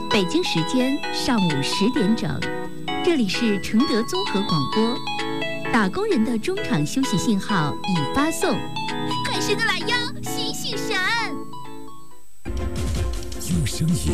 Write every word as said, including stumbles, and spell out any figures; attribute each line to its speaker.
Speaker 1: 北京时间上午十点整，这里是承德综合广播。打工人的中场休息信号已发送，快伸个懒腰，醒醒神！
Speaker 2: 有声音